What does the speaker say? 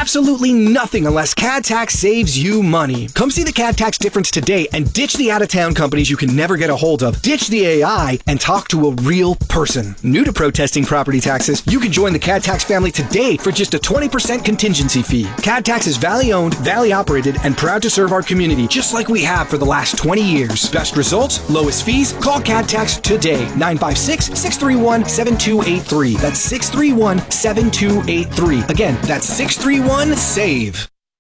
absolutely nothing unless CAD Tax saves you money. Come see the CAD Tax difference today and ditch the out-of-town companies you can never get a hold of. Ditch the AI and talk to a real person. New to protesting property taxes, you can join the CAD Tax family today for just a 20% contingency fee. CAD Tax is Valley-owned, Valley-operated, and proud to serve our community just like we have for the last 20 years. Best results, lowest fees. Call CAD Tax today. 956-631-7283. That's 631-7283. Again, that's 631-SAVE.